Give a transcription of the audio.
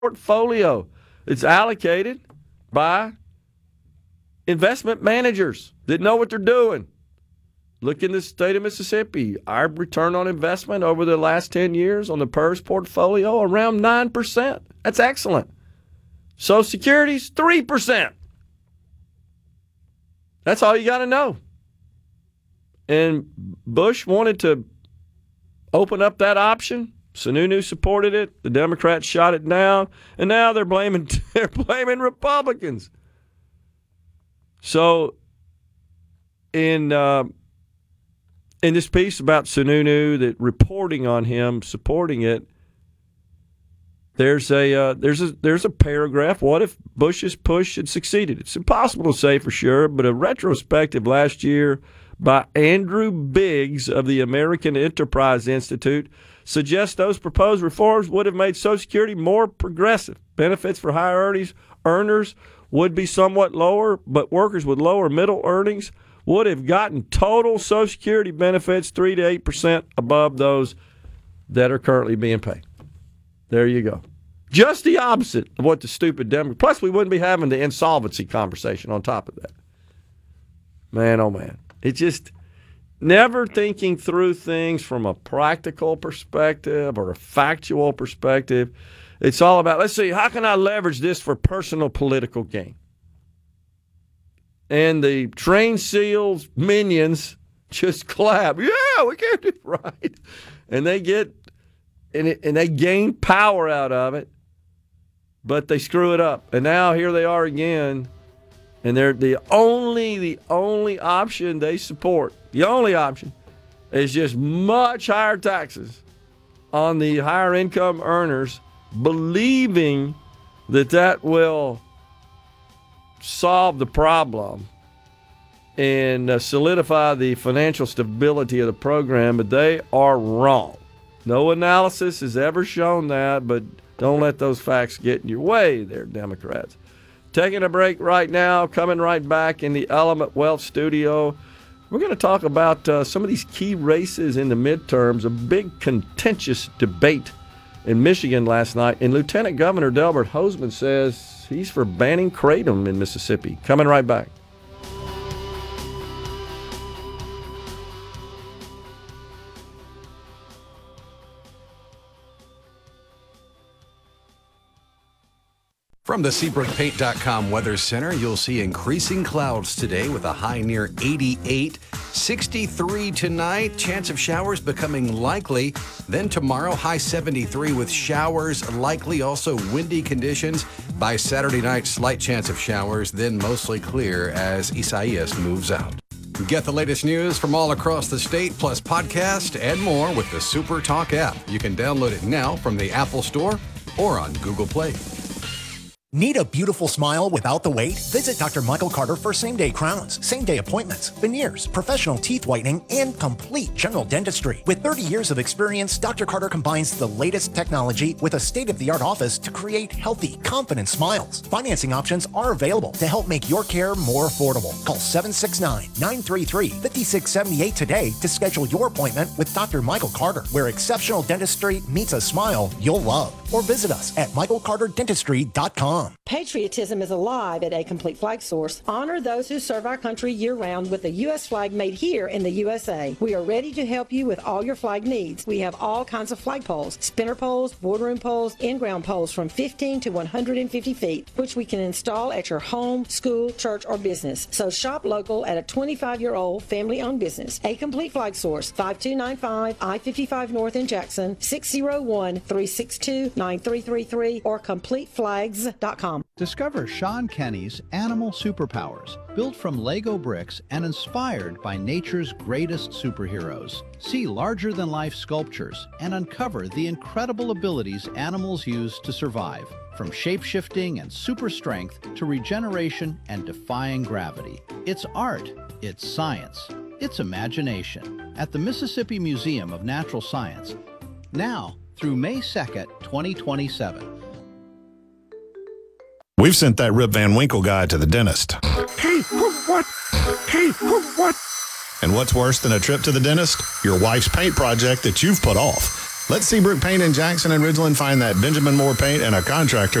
portfolio. It's allocated by investment managers that know what they're doing. Look in the state of Mississippi. Our return on investment over the last 10 years on the PERS portfolio, around 9%. That's excellent. Social Security's 3%. That's all you got to know. And Bush wanted to open up that option. Sununu supported it. The Democrats shot it down. And now they're blaming Republicans. So in this piece about Sununu, that reporting on him supporting it, there's a paragraph. What if Bush's push had succeeded? It's impossible to say for sure, but a retrospective last year by Andrew Biggs of the American Enterprise Institute suggests those proposed reforms would have made Social Security more progressive. Benefits for higher earners would be somewhat lower, but workers with lower middle earnings would have gotten total Social Security benefits 3 to 8% above those that are currently being paid. There you go. Just the opposite of what the stupid Democrats. Plus, we wouldn't be having the insolvency conversation on top of that. Man, oh man. It's just never thinking through things from a practical perspective or a factual perspective. It's all about, let's see, how can I leverage this for personal political gain? And the trained SEALs minions just clap. Yeah, we can't do it right. And they get and they gain power out of it, but they screw it up. And now here they are again, and they're the only option they support. The only option is just much higher taxes on the higher income earners, believing that will solve the problem and solidify the financial stability of the program, but they are wrong. No analysis has ever shown that, but don't let those facts get in your way there, Democrats. Taking a break right now, coming right back in the Element Wealth studio. We're going to talk about some of these key races in the midterms, a big contentious debate in Michigan last night, and Lieutenant Governor Delbert Hosemann says he's for banning kratom in Mississippi. Coming right back. From the SeabrookPaint.com Weather Center, you'll see increasing clouds today with a high near 88, 63 tonight, chance of showers becoming likely. Then tomorrow, high 73 with showers likely, also windy conditions. By Saturday night, slight chance of showers, then mostly clear as Isaias moves out. Get the latest news from all across the state, plus podcast and more with the Super Talk app. You can download it now from the Apple Store or on Google Play. Need a beautiful smile without the wait? Visit Dr. Michael Carter for same-day crowns, same-day appointments, veneers, professional teeth whitening, and complete general dentistry. With 30 years of experience, Dr. Carter combines the latest technology with a state-of-the-art office to create healthy, confident smiles. Financing options are available to help make your care more affordable. Call 769-933-5678 today to schedule your appointment with Dr. Michael Carter, where exceptional dentistry meets a smile you'll love. Or visit us at michaelcarterdentistry.com. Patriotism is alive at A Complete Flag Source. Honor those who serve our country year-round with a U.S. flag made here in the USA. We are ready to help you with all your flag needs. We have all kinds of flag poles, spinner poles, boardroom poles, in-ground poles from 15 to 150 feet, which we can install at your home, school, church, or business. So shop local at a 25-year-old family-owned business. A Complete Flag Source, 5295 I-55 North in Jackson, 601-362-9333, or CompleteFlags.com. Discover Sean Kenny's Animal Superpowers, built from Lego bricks and inspired by nature's greatest superheroes. See larger-than-life sculptures and uncover the incredible abilities animals use to survive, from shape-shifting and super strength to regeneration and defying gravity. It's art, it's science, it's imagination at the Mississippi Museum of Natural Science, now through May 2nd, 2027. We've sent that Rip Van Winkle guy to the dentist. Hey, what? Hey, what? And what's worse than a trip to the dentist? Your wife's paint project that you've put off. Let Seabrook Paint in Jackson and Ridgeland find that Benjamin Moore paint and a contractor